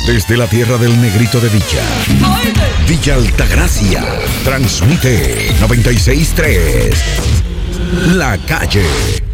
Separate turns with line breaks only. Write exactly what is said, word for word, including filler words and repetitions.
Desde la tierra del negrito de Villa, Villa Altagracia, transmite noventa y seis punto tres La Calle.